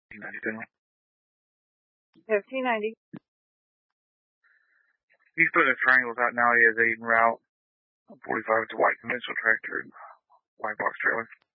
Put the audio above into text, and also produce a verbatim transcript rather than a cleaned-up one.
ninety-two. Fifteen ninety. He's putting his triangles out now. He has a route forty-five. It's a white conventional tractor and white box trailer.